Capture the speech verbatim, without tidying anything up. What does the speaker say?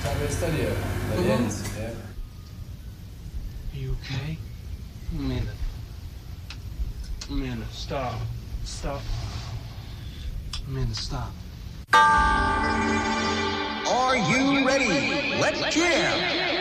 Time to study it. By the end, yeah. Are you okay? Amanda. Amanda, stop. Stop. Amanda, stop. Are you ready? Let's jam!